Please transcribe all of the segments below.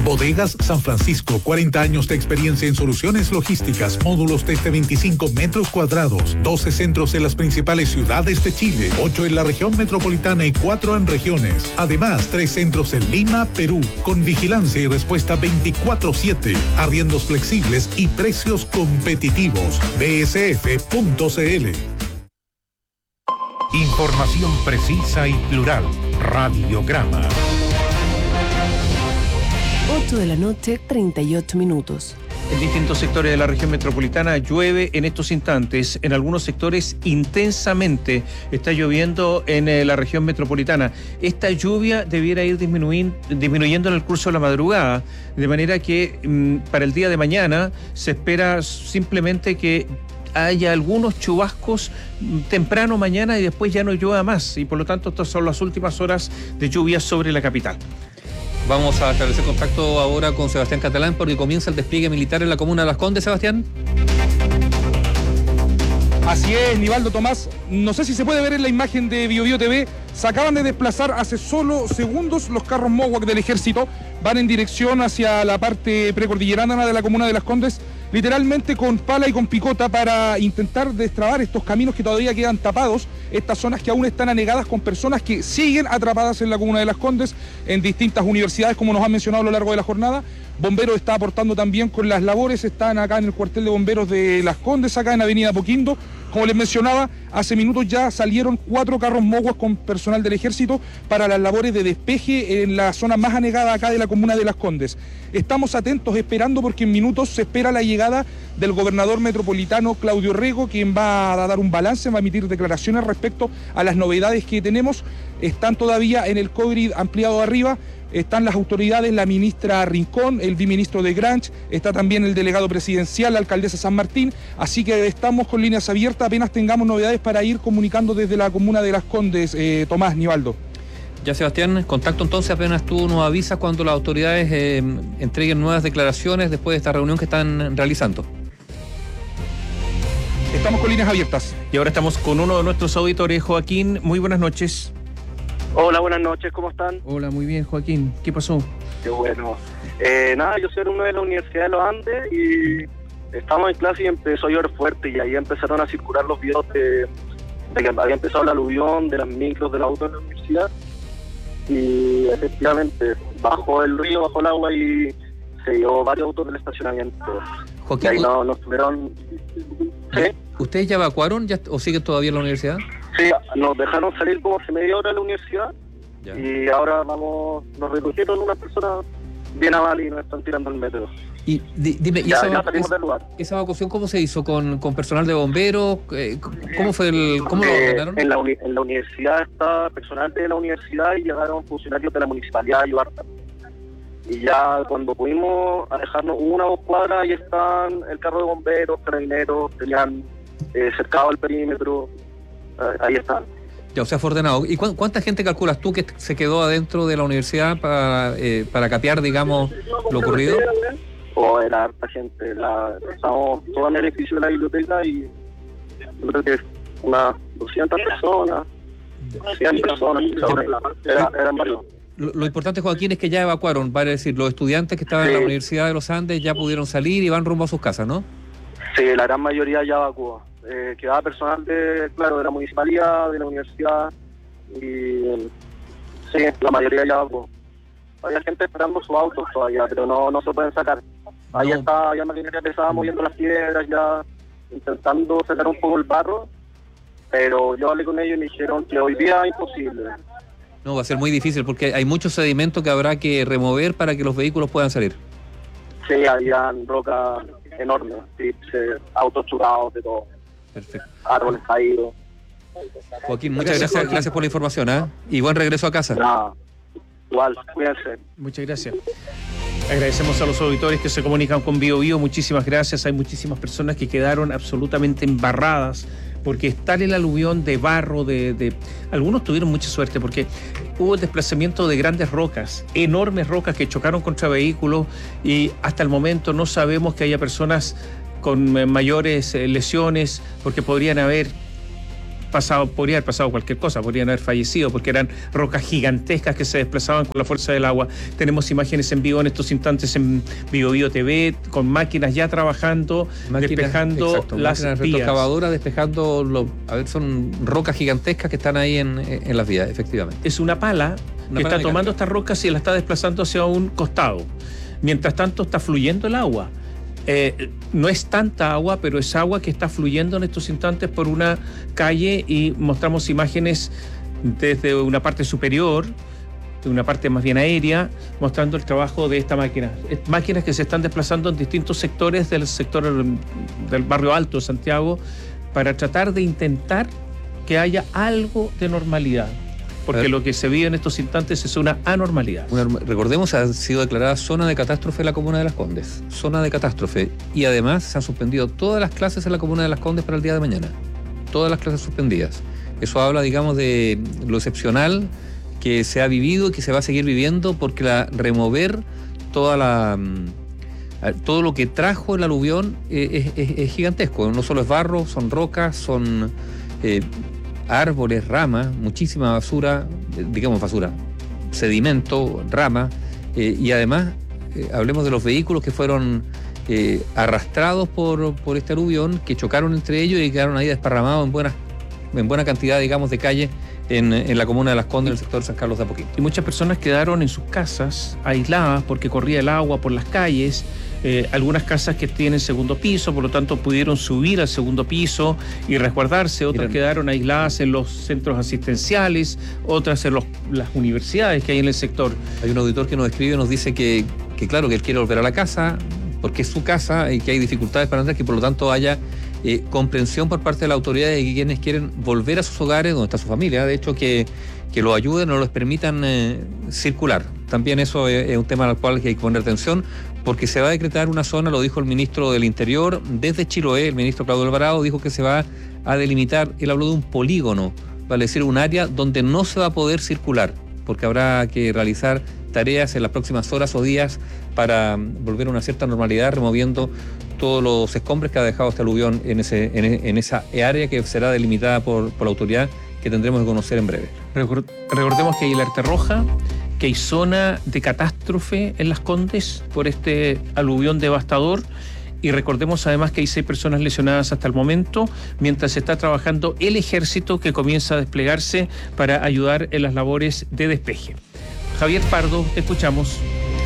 Bodegas San Francisco, 40 años de experiencia en soluciones logísticas, módulos desde 25 metros cuadrados, 12 centros en las principales ciudades de Chile, 8 en la región metropolitana y 4 en regiones. Además, 3 centros en Lima, Perú, con vigilancia y respuesta 24/7, arriendos flexibles y precios competitivos. bsf.cl. Información precisa y plural. Radiograma. 8 de la noche, 38 minutos. En distintos sectores de la región metropolitana llueve en estos instantes. En algunos sectores intensamente está lloviendo en la región metropolitana. Esta lluvia debiera ir disminuyendo en el curso de la madrugada, de manera que para el día de mañana se espera simplemente que haya algunos chubascos temprano mañana y después ya no llueva más. Y por lo tanto, estas son las últimas horas de lluvia sobre la capital. Vamos a establecer contacto ahora con Sebastián Catalán porque comienza el despliegue militar en la comuna de Las Condes. Sebastián. Así es, Nivaldo Tomás. No sé si se puede ver en la imagen de BioBio TV. Se acaban de desplazar hace solo segundos los carros MOWAC del ejército. Van en dirección hacia la parte precordillerana de la comuna de Las Condes, literalmente con pala y con picota para intentar destrabar estos caminos que todavía quedan tapados, estas zonas que aún están anegadas con personas que siguen atrapadas en la comuna de Las Condes, en distintas universidades, como nos han mencionado a lo largo de la jornada. Bomberos está aportando también con las labores, están acá en el cuartel de bomberos de Las Condes, acá en Avenida Apoquindo. Como les mencionaba, hace minutos ya salieron 4 carros MOWAC con personal del ejército para las labores de despeje en la zona más anegada acá de la comuna de Las Condes. Estamos atentos, esperando, porque en minutos se espera la llegada del gobernador metropolitano Claudio Rego, quien va a dar un balance, va a emitir declaraciones respecto a las novedades que tenemos. Están todavía en el COVID ampliado arriba. Están las autoridades, la ministra Rincón, el viceministro de Granch, está también el delegado presidencial, la alcaldesa San Martín, así que estamos con líneas abiertas, apenas tengamos novedades para ir comunicando desde la comuna de Las Condes. Tomás, Nivaldo. Ya, Sebastián, contacto entonces apenas tú nos avisas cuando las autoridades entreguen nuevas declaraciones después de esta reunión que están realizando. Estamos con líneas abiertas. Y ahora estamos con uno de nuestros auditores, Joaquín. Muy buenas noches. Hola, buenas noches, ¿cómo están? Hola, muy bien, Joaquín. ¿Qué pasó? Qué bueno. Nada, yo soy alumno de la Universidad de los Andes y estamos en clase y empezó a llover fuerte y ahí empezaron a circular los videos de que había empezado el aluvión de las micros del auto en la universidad y efectivamente bajó el río, bajó el agua y se llevó varios autos del estacionamiento. Joaquín, y ahí nos tuvieron... ¿Sí? ¿Ustedes ya evacuaron o siguen todavía en la universidad? Sí, nos dejaron salir como hace media hora de la universidad. Ya. Y ahora nos recogieron unas personas bien a mal y nos están tirando el metro. Y dime, ya salimos del lugar. ¿Esa evacuación cómo se hizo? ¿Con personal de bomberos? ¿Cómo fue cómo lo ordenaron? En la universidad está personal de la universidad y llegaron funcionarios de la municipalidad a ayudar. Y ya cuando pudimos alejarnos 1 o 2 cuadras, ahí están el carro de bomberos, carabineros, tenían cercado el perímetro, ahí están. Ya, o sea, fue ordenado. ¿Y cuánta gente calculas tú que se quedó adentro de la universidad para capear, digamos, lo ocurrido? Era harta gente. Estamos todos en el edificio de la biblioteca y yo creo que unas 200 personas, 100 personas, eran varios. Lo importante, Joaquín, es que ya evacuaron, vale decir, los estudiantes que estaban en la Universidad de los Andes ya pudieron salir y van rumbo a sus casas, ¿no? Sí, la gran mayoría ya evacuó. Quedaba personal de la municipalidad, de la universidad y sí, la mayoría ya evacuó. Había gente esperando sus autos todavía, pero no se pueden sacar. Ahí está, había maquinaria pesada moviendo las piedras, ya intentando sacar un poco el barro, pero yo hablé con ellos y me dijeron que hoy día es imposible. No, va a ser muy difícil porque hay mucho sedimento que habrá que remover para que los vehículos puedan salir. Sí, habían rocas enormes, sí, autos churados, de todo. Perfecto. Árboles caídos. Joaquín, muchas gracias por la información, ¿eh? Y buen regreso a casa. Nada, igual, cuídense. Muchas gracias. Agradecemos a los auditores que se comunican con BioBio, muchísimas gracias. Hay muchísimas personas que quedaron absolutamente embarradas porque está el aluvión de barro, algunos tuvieron mucha suerte porque hubo el desplazamiento de grandes rocas, enormes rocas que chocaron contra vehículos y hasta el momento no sabemos que haya personas con mayores lesiones porque podrían haber podría haber pasado cualquier cosa, podrían haber fallecido porque eran rocas gigantescas que se desplazaban con la fuerza del agua. Tenemos imágenes en vivo en estos instantes en BioBio TV con máquinas ya trabajando, despejando las vías. Retrocavadoras despejando, son rocas gigantescas que están ahí en las vías, efectivamente. Es una pala que está tomando estas rocas y la está desplazando hacia un costado. Mientras tanto está fluyendo el agua. No es tanta agua, pero es agua que está fluyendo en estos instantes por una calle y mostramos imágenes desde una parte superior, de una parte más bien aérea, mostrando el trabajo de esta máquina. Máquinas que se están desplazando en distintos sectores del sector del barrio Alto de Santiago para tratar de intentar que haya algo de normalidad. Porque lo que se vive en estos instantes es una anormalidad. Recordemos, ha sido declarada zona de catástrofe en la comuna de Las Condes. Zona de catástrofe. Y además se han suspendido todas las clases en la comuna de Las Condes para el día de mañana. Todas las clases suspendidas. Eso habla, digamos, de lo excepcional que se ha vivido y que se va a seguir viviendo, porque remover todo lo que trajo el aluvión es gigantesco. No solo es barro, son rocas, son árboles, ramas, muchísima basura, sedimento, ramas, y además hablemos de los vehículos que fueron arrastrados por este aluvión, que chocaron entre ellos y quedaron ahí desparramados en buena cantidad, digamos, de calles en la comuna de Las Condes, en el sector de San Carlos de Apoquindo. Y muchas personas quedaron en sus casas aisladas porque corría el agua por las calles. Algunas casas que tienen segundo piso, por lo tanto pudieron subir al segundo piso y resguardarse. Otras quedaron aisladas en los centros asistenciales, otras en las universidades que hay en el sector. Hay un auditor que nos escribe y nos dice que claro, que él quiere volver a la casa porque es su casa y que hay dificultades para entrar, que por lo tanto haya comprensión por parte de la autoridad de quienes quieren volver a sus hogares, donde está su familia, de hecho que los ayuden o los permitan circular. También eso es un tema al cual hay que poner atención, porque se va a decretar una zona, lo dijo el ministro del Interior, desde Chiloé, el ministro Claudio Alvarado, dijo que se va a delimitar, él habló de un polígono, vale decir, un área donde no se va a poder circular, porque habrá que realizar tareas en las próximas horas o días para volver a una cierta normalidad, removiendo todos los escombros que ha dejado este aluvión en esa área que será delimitada por la autoridad, que tendremos que conocer en breve. Recordemos que hay alerta roja, que hay zona de catástrofe en Las Condes por este aluvión devastador, y recordemos además que hay 6 personas lesionadas hasta el momento, mientras se está trabajando el ejército que comienza a desplegarse para ayudar en las labores de despeje. Javier Pardo, escuchamos.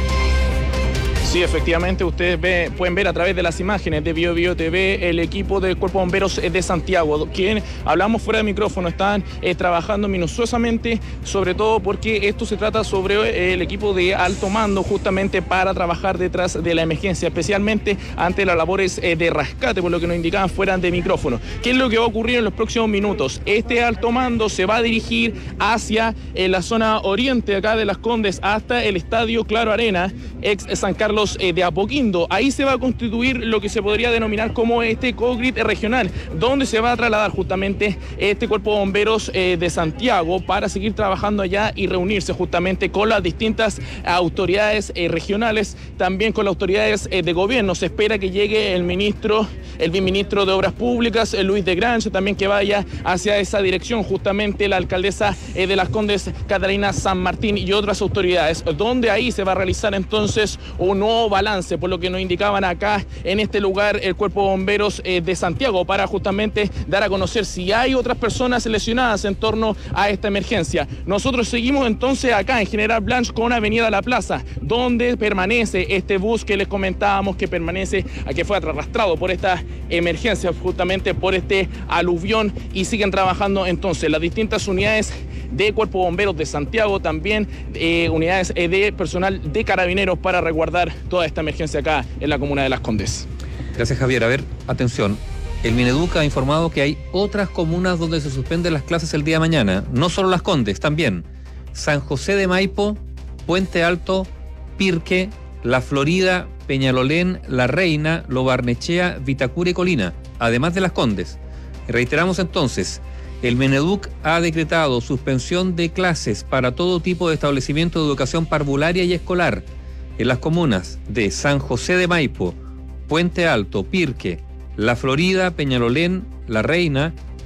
Sí, efectivamente, ustedes pueden ver a través de las imágenes de BioBio TV el equipo del Cuerpo de Bomberos de Santiago, quien hablamos fuera de micrófono, están trabajando minuciosamente, sobre todo porque esto se trata sobre el equipo de alto mando, justamente para trabajar detrás de la emergencia, especialmente ante las labores de rescate, por lo que nos indicaban fuera de micrófono. ¿Qué es lo que va a ocurrir en los próximos minutos? Este alto mando se va a dirigir hacia la zona oriente acá de Las Condes, hasta el estadio Claro Arena, ex San Carlos de Apoquindo. Ahí se va a constituir lo que se podría denominar como este COGRID regional, donde se va a trasladar justamente este Cuerpo de Bomberos de Santiago para seguir trabajando allá y reunirse justamente con las distintas autoridades regionales, también con las autoridades de gobierno. Se espera que llegue el viceministro de Obras Públicas, Luis de Grange, también que vaya hacia esa dirección, justamente la alcaldesa de Las Condes, Catalina San Martín, y otras autoridades, donde ahí se va a realizar entonces un nuevo balance, por lo que nos indicaban acá en este lugar el Cuerpo de Bomberos de Santiago, para justamente dar a conocer si hay otras personas lesionadas en torno a esta emergencia. Nosotros seguimos entonces acá en General Blanch con Avenida La Plaza, donde permanece este bus que les comentábamos que fue arrastrado por esta emergencia, justamente por este aluvión, y siguen trabajando entonces las distintas unidades de Cuerpo de Bomberos de Santiago, también unidades de personal de Carabineros para resguardar toda esta emergencia acá en la comuna de Las Condes. Gracias, Javier. A ver, atención. El Mineduc ha informado que hay otras comunas donde se suspenden las clases el día de mañana. No solo Las Condes, también San José de Maipo, Puente Alto, Pirque, La Florida, Peñalolén, La Reina, Lo Barnechea, Vitacura y Colina, además de Las Condes. Y reiteramos entonces, el Mineduc ha decretado suspensión de clases para todo tipo de establecimiento de educación parvularia y escolar en las comunas de San José de Maipo, Puente Alto, Pirque, La Florida, Peñalolén, La Reina,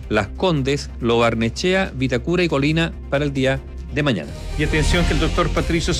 Las Condes, Lo Barnechea, Vitacura y Colina para el día de mañana. Y atención que el doctor Patricio